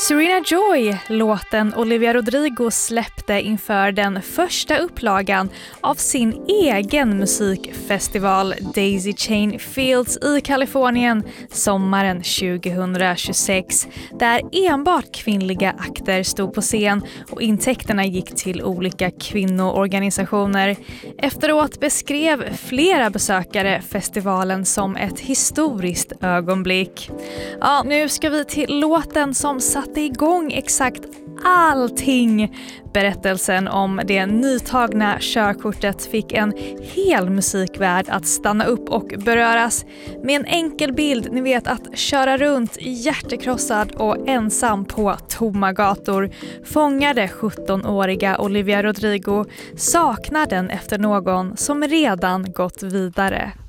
Serena Joy, låten Olivia Rodrigo släppte inför den första upplagan av sin egen musikfestival Daisy Chain Fields i Kalifornien sommaren 2026, där enbart kvinnliga akter stod på scen och intäkterna gick till olika kvinnoorganisationer. Efteråt beskrev flera besökare festivalen som ett historiskt ögonblick. Ja, nu ska vi till låten som satte igång exakt allting. Berättelsen om det nytagna körkortet fick en hel musikvärld att stanna upp och beröras. Med en enkel bild, ni vet, att köra runt hjärtekrossad och ensam på tomma gator fångade 17-åriga Olivia Rodrigo saknaden efter någon som redan gått vidare.